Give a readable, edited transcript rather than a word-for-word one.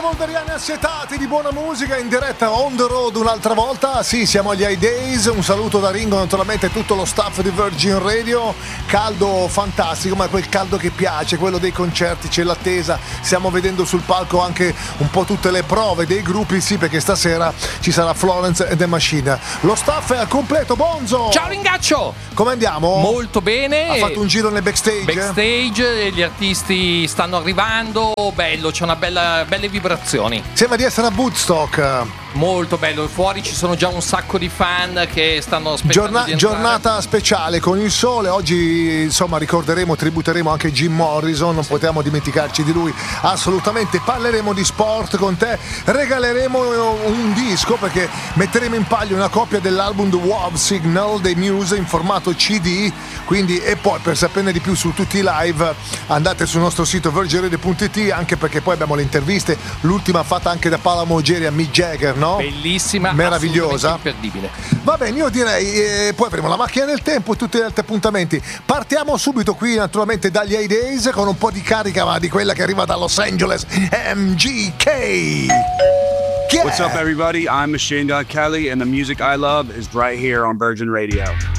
polveriani assietati di buona musica in diretta on the road un'altra volta. Sì, siamo agli High Days. Un saluto da Ringo, naturalmente tutto lo staff di Virgin Radio. Caldo fantastico, ma quel caldo che piace, quello dei concerti, c'è l'attesa. Stiamo vedendo sul palco anche un po' tutte le prove dei gruppi, sì, perché stasera ci sarà Florence and the Machine. Lo staff è al completo. Bonzo! Ciao Ringaccio! Come andiamo? Molto bene. Ha fatto un giro nel backstage? Backstage, gli artisti stanno arrivando, bello, c'è una belle vibrazioni. Sembra di essere a Woodstock. Molto bello, fuori ci sono già un sacco di fan che stanno aspettando di entrare. Giornata speciale con il sole. Oggi insomma tributeremo anche Jim Morrison, non potevamo dimenticarci di lui assolutamente. Parleremo di sport con te, regaleremo un disco perché metteremo in palio una copia dell'album The Wow Signal dei Muse in formato CD, quindi, e poi per saperne di più su tutti i live andate sul nostro sito virginradio.it, anche perché poi abbiamo le interviste, l'ultima fatta anche da Paola Mogeri a Mick Jagger, no? Bellissima, meravigliosa, imperdibile. Va bene, io direi poi avremo la macchina del tempo e tutti gli altri appuntamenti. Partiamo subito qui naturalmente dagli High Days con un po' di carica, ma di quella che arriva da Los Angeles, MGK. What's up everybody, I'm Machine Gun Kelly and the music I love is right here on Virgin Radio.